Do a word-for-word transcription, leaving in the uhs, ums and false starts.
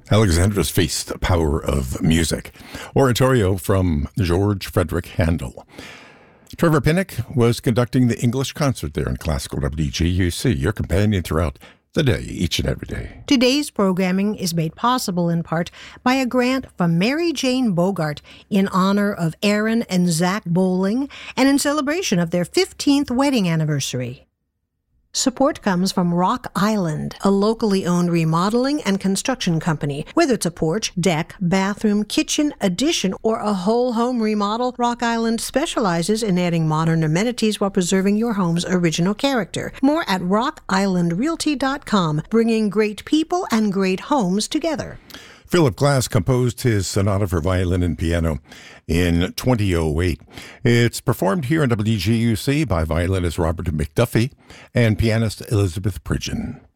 Alexandra's Feast, The Power of Music. Oratorio from George Frederick Handel. Trevor Pinnock was conducting the English concert there in Classical W G U C, your companion throughout the day, each and every day. Today's programming is made possible in part by a grant from Mary Jane Bogart in honor of Aaron and Zach Bowling and in celebration of their fifteenth wedding anniversary. Support comes from Rock Island, a locally owned remodeling and construction company. Whether it's a porch, deck, bathroom, kitchen, addition, or a whole home remodel, Rock Island specializes in adding modern amenities while preserving your home's original character. More at rock island realty dot com, bringing great people and great homes together. Philip Glass composed his sonata for violin and piano in twenty oh eight. It's performed here in W G U C by violinist Robert McDuffie and pianist Elizabeth Pridgeon.